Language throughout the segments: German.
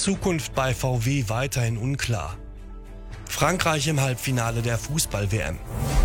Zukunft bei VW weiterhin unklar. Frankreich im Halbfinale der Fußball-WM.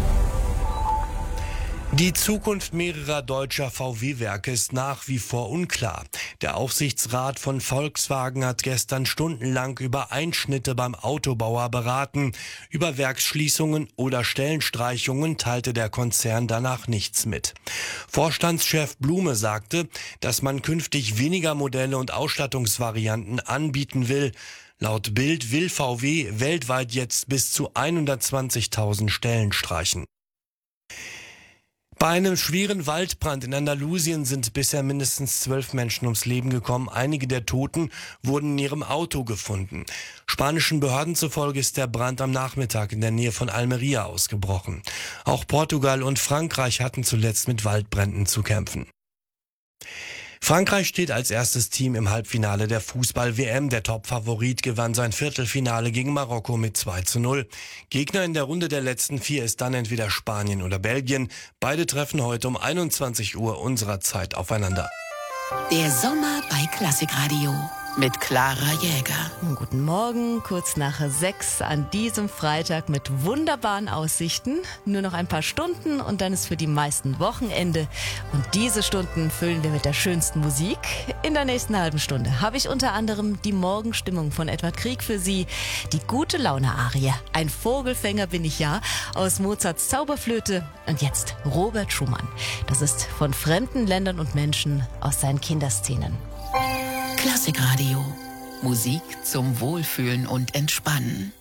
Die Zukunft mehrerer deutscher VW-Werke ist nach wie vor unklar. Der Aufsichtsrat von Volkswagen hat gestern stundenlang über Einschnitte beim Autobauer beraten. Über Werksschließungen oder Stellenstreichungen teilte der Konzern danach nichts mit. Vorstandschef Blume sagte, dass man künftig weniger Modelle und Ausstattungsvarianten anbieten will. Laut Bild will VW weltweit jetzt bis zu 120.000 Stellen streichen. Bei einem schweren Waldbrand in Andalusien sind bisher mindestens 12 Menschen ums Leben gekommen. Einige der Toten wurden in ihrem Auto gefunden. Spanischen Behörden zufolge ist der Brand am Nachmittag in der Nähe von Almería ausgebrochen. Auch Portugal und Frankreich hatten zuletzt mit Waldbränden zu kämpfen. Frankreich steht als erstes Team im Halbfinale der Fußball-WM. Der Top-Favorit gewann sein Viertelfinale gegen Marokko mit 2:0. Gegner in der Runde der letzten 4 ist dann entweder Spanien oder Belgien. Beide treffen heute um 21 Uhr unserer Zeit aufeinander. Der Sommer bei Klassikradio mit Clara Jäger. Guten Morgen, kurz nach 6 an diesem Freitag mit wunderbaren Aussichten. Nur noch ein paar Stunden und dann ist für die meisten Wochenende. Und diese Stunden füllen wir mit der schönsten Musik. In der nächsten halben Stunde habe ich unter anderem die Morgenstimmung von Edward Grieg für Sie. Die Gute-Laune-Arie, ein Vogelfänger bin ich ja, aus Mozarts Zauberflöte. Und jetzt Robert Schumann. Das ist von fremden Ländern und Menschen aus seinen Kinderszenen. Klassikradio. Musik zum Wohlfühlen und Entspannen.